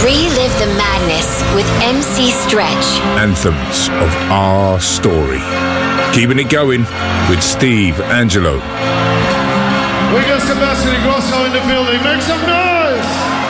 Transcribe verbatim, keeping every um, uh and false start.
Relive the madness with M C Stretch. Anthems of our story. Keeping it going with Steve Angelo. We got Sebastian Ingrosso in the building. Make some noise!